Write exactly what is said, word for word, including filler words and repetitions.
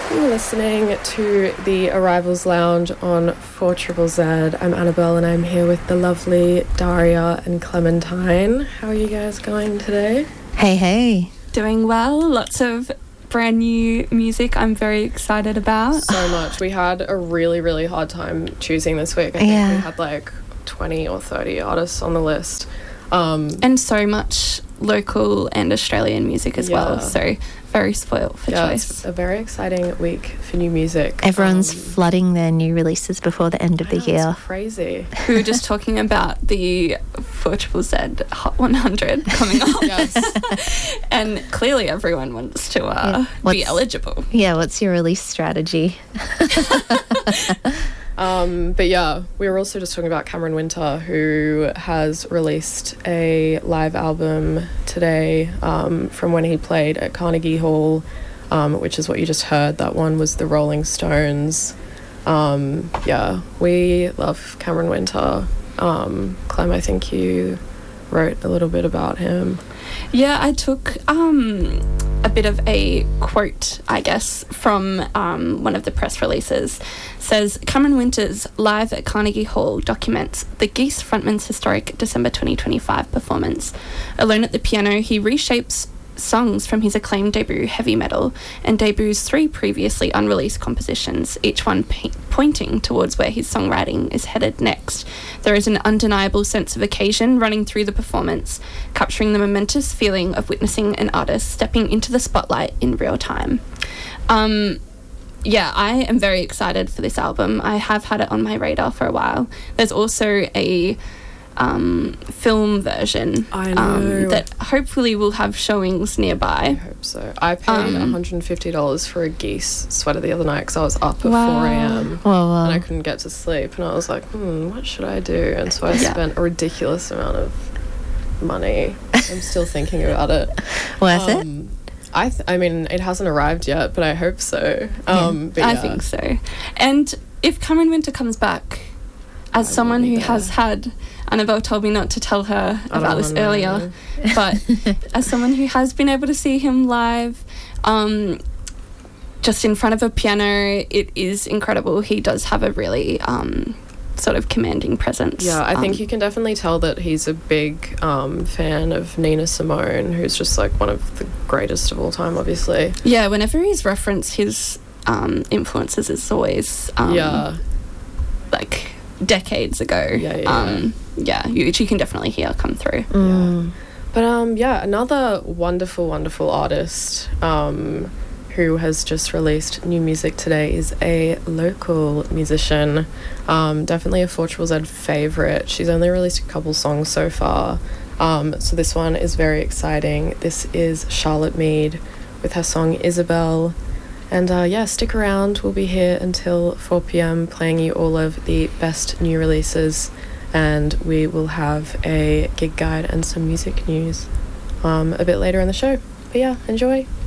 You're listening to the Arrivals Lounge on four triple Z. I'm Annabelle and I'm here with the lovely Daria and Clementine. How are you guys going today? Hey, hey. Doing well. Lots of brand new music I'm very excited about. So much. We had a really, really hard time choosing this week. I think yeah. we had like twenty or thirty artists on the list. Um, and so much local and Australian music as yeah. well. So very spoiled for yeah, choice. It's a very exciting week for new music. Everyone's um, flooding their new releases before the end of the know, year. It's crazy. We were just talking about the four triple Z Hot one hundred coming up. Yes. And clearly everyone wants to uh, yeah. be eligible. Yeah, what's your release strategy? Um, but yeah, we were also just talking about Cameron Winter, who has released a live album today um, from when he played at Carnegie Hall, um, which is what you just heard. That one was the Rolling Stones. Um, yeah, we love Cameron Winter. Um, Clem, I think you wrote a little bit about him. Yeah, I took um, a bit of a quote, I guess, from um, one of the press releases. It says, Cameron Winter's live at Carnegie Hall documents the Geese frontman's historic December twenty twenty-five performance. Alone at the piano, he reshapes songs from his acclaimed debut Heavy Metal and debuts three previously unreleased compositions, each one pe- pointing towards where his songwriting is headed next. There is an undeniable sense of occasion running through the performance, capturing the momentous feeling of witnessing an artist stepping into the spotlight in real time. Um, yeah, I am very excited for this album. I have had it on my radar for a while. There's also a Um, film version I know. Um, that hopefully will have showings I nearby. hope so. I paid Um, one hundred fifty dollars for a Geese sweater the other night because I was up at Wow. four a.m. Well, and I um, couldn't get to sleep, and I was like, hmm, what should I do? And so I Yeah. spent a ridiculous amount of money. I'm still thinking about it. worth it? Um, I th- I mean, it hasn't arrived yet, but I hope so. Um, but I yeah. think so. And if Cameron Winter comes back, as I will someone be who there. has had, Annabelle told me not to tell her I about don't this wanna earlier, know. but as someone who has been able to see him live, um, just in front of a piano, it is incredible. He does have a really um, sort of commanding presence. Yeah, I think Um, you can definitely tell that he's a big um, fan of Nina Simone, who's just like one of the greatest of all time, obviously. Yeah, whenever he's referenced his um, influences, it's always um, yeah. like decades ago. Yeah, yeah, um, yeah, you, which you can definitely hear come through. Mm. But um, yeah, another wonderful, wonderful artist um, who has just released new music today is a local musician. Um, definitely a four triple Z favourite. She's only released a couple songs so far. Um, so this one is very exciting. This is Charlotte Mead with her song Isabel. And uh, yeah, stick around. We'll be here until four p.m. playing you all of the best new releases. And we will have a gig guide and some music news um, a bit later in the show. But yeah, enjoy.